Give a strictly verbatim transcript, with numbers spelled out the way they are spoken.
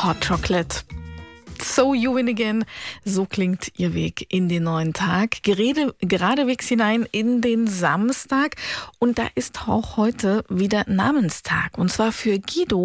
Hot Chocolate. So you win again. So klingt ihr Weg in den neuen Tag. Gerede, geradewegs hinein in den Samstag. Und da ist auch heute wieder Namenstag. Und zwar für Guido.